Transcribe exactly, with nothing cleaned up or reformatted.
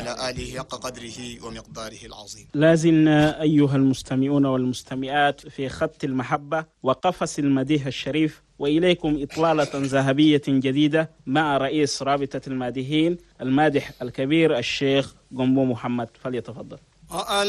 وعلى آله حق قدره ومقداره العظيم. لازلنا أيها المستمعون والمستمعات في خط المحبة وقفص المديح الشريف، وإليكم إطلالة ذهبية جديدة مع رئيس رابطة المادحين المادح الكبير الشيخ قنبو محمد، فليتفضل.